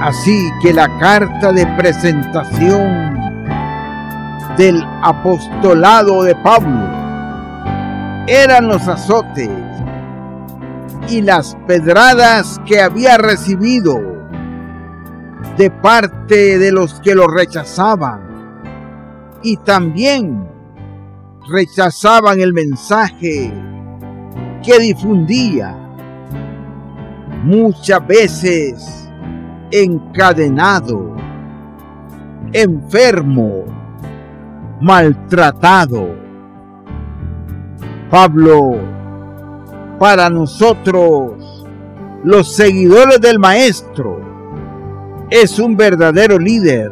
Así que la carta de presentación del apostolado de Pablo eran los azotes y las pedradas que había recibido de parte de los que lo rechazaban, y también rechazaban el mensaje que difundía, muchas veces encadenado, enfermo, maltratado. Pablo, para nosotros, los seguidores del Maestro, es un verdadero líder.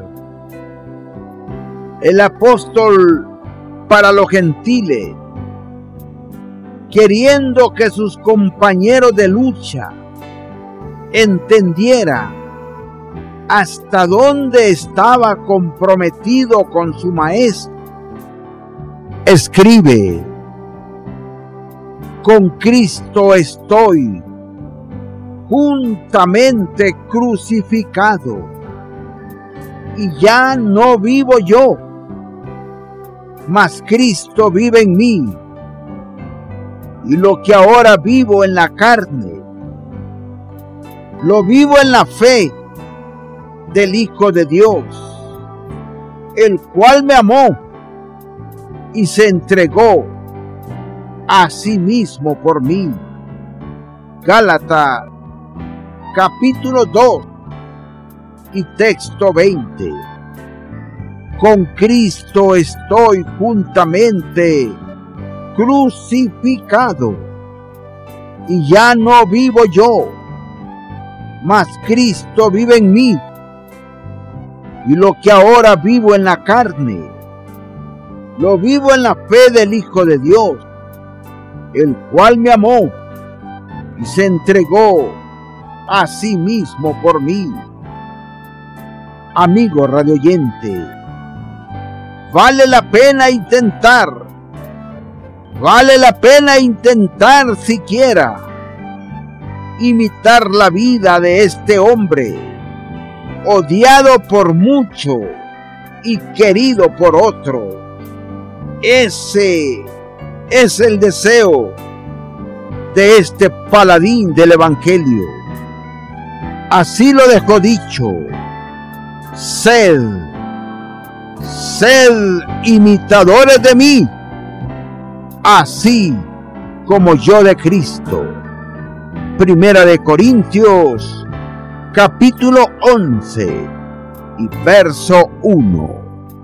El apóstol para los gentiles, queriendo que sus compañeros de lucha entendieran hasta dónde estaba comprometido con su Maestro, escribe: con Cristo estoy juntamente crucificado, y ya no vivo yo, mas Cristo vive en mí. Y lo que ahora vivo en la carne, lo vivo en la fe del Hijo de Dios, el cual me amó y se entregó a sí mismo por mí. Gálatas capítulo 2 y texto 20. Con Cristo estoy juntamente crucificado, y ya no vivo yo, mas Cristo vive en mí. Y lo que ahora vivo en la carne, lo vivo en la fe del Hijo de Dios, el cual me amó y se entregó a sí mismo por mí. Amigo radioyente, vale la pena intentar siquiera imitar la vida de este hombre, odiado por muchos y querido por otros. Ese es el deseo de este paladín del Evangelio. Así lo dejó dicho: sed imitadores de mí, así como yo de Cristo. Primera de Corintios capítulo 11 y verso 1.